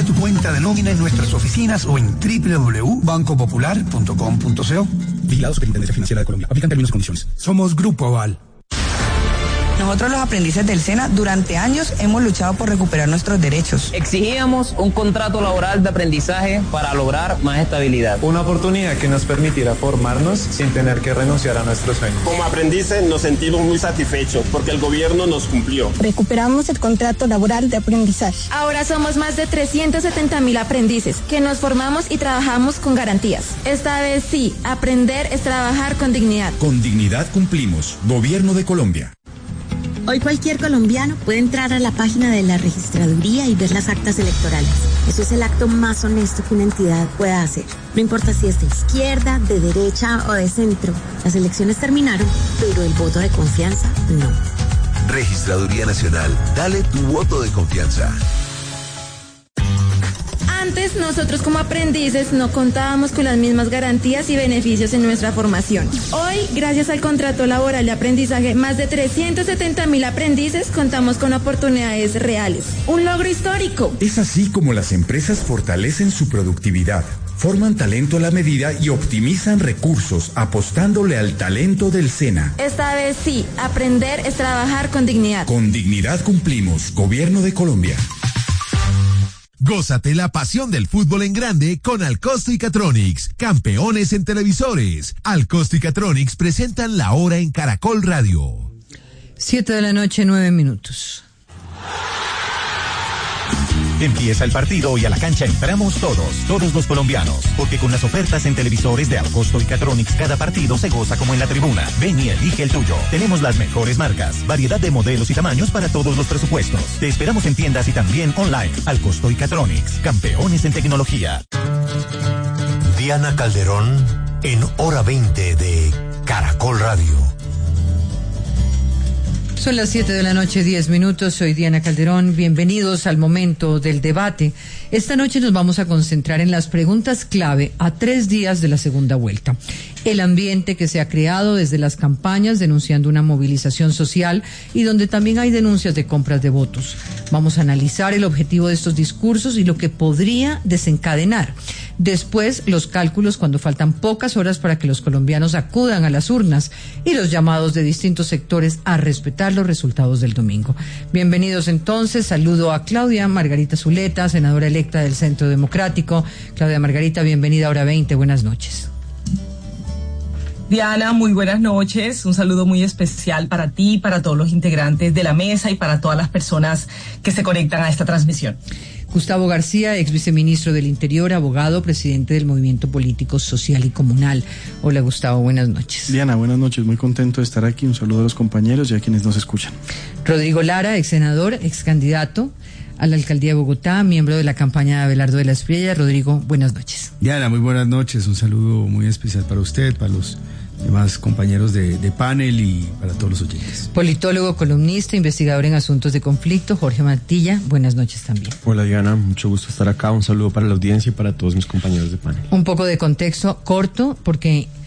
Abre tu cuenta de nómina en nuestras oficinas o en www.bancopopular.com.co. Vigilado Superintendencia Financiera de Colombia. Aplican términos y condiciones. Somos Grupo Aval. Nosotros los aprendices del SENA durante años hemos luchado por recuperar nuestros derechos. Exigíamos un contrato laboral de aprendizaje para lograr más estabilidad. Una oportunidad que nos permitiera formarnos sin tener que renunciar a nuestros sueños. Como aprendices nos sentimos muy satisfechos porque el gobierno nos cumplió. Recuperamos el contrato laboral de aprendizaje. Ahora somos más de 370.000 aprendices que nos formamos y trabajamos con garantías. Esta vez sí, aprender es trabajar con dignidad. Con dignidad cumplimos. Gobierno de Colombia. Hoy cualquier colombiano puede entrar a la página de la registraduría y ver las actas electorales. Eso es el acto más honesto que una entidad pueda hacer. No importa si es de izquierda, de derecha o de centro. Las elecciones terminaron, pero el voto de confianza no. Registraduría Nacional. Dale tu voto de confianza. Antes, nosotros como aprendices no contábamos con las mismas garantías y beneficios en nuestra formación. Hoy, gracias al contrato laboral de aprendizaje, más de 370.000 aprendices contamos con oportunidades reales. Un logro histórico. Es así como las empresas fortalecen su productividad, forman talento a la medida y optimizan recursos apostándole al talento del SENA. Esta vez sí, aprender es trabajar con dignidad. Con dignidad cumplimos. Gobierno de Colombia. Gózate la pasión del fútbol en grande con Alcosto y Catronics, campeones en televisores. Alcosto y Catronics presentan La Hora en Caracol Radio. 7:09 p.m. Empieza el partido y a la cancha entramos todos los colombianos, porque con las ofertas en televisores de Alcosto y Catronics cada partido se goza como en la tribuna. Ven y elige el tuyo. Tenemos las mejores marcas, variedad de modelos y tamaños para todos los presupuestos. Te esperamos en tiendas y también online. Alcosto y Catronics, campeones en tecnología. Diana Calderón en Hora 20 de Caracol Radio. Son las 7:10 p.m. Soy Diana Calderón. Bienvenidos al momento del debate. Esta noche nos vamos a concentrar en las preguntas clave a 3 días de la segunda vuelta. El ambiente que se ha creado desde las campañas denunciando una movilización social y donde también hay denuncias de compras de votos. Vamos a analizar el objetivo de estos discursos y lo que podría desencadenar. Después, los cálculos cuando faltan pocas horas para que los colombianos acudan a las urnas y los llamados de distintos sectores a respetar los resultados del domingo. Bienvenidos entonces. Saludo a Claudia Margarita Zuleta, senadora electa del Centro Democrático. Claudia Margarita, bienvenida a Hora 20. Buenas noches. Diana, muy buenas noches. Un saludo muy especial para ti, para todos los integrantes de la mesa y para todas las personas que se conectan a esta transmisión. Gustavo García, ex viceministro del Interior, abogado, presidente del Movimiento Político Social y Comunal. Hola Gustavo, buenas noches. Diana, buenas noches, muy contento de estar aquí. Un saludo a los compañeros y a quienes nos escuchan. Rodrigo Lara, ex senador, ex candidato a la alcaldía de Bogotá, miembro de la campaña de Abelardo de la Espriella. Rodrigo, buenas noches. Diana, muy buenas noches. Un saludo muy especial para usted, para los demás compañeros de panel y para todos los oyentes. Politólogo, columnista, investigador en asuntos de conflicto, Jorge Mantilla, buenas noches también. Hola Diana, mucho gusto estar acá, un saludo para la audiencia y para todos mis compañeros de panel. Un poco de contexto corto, porque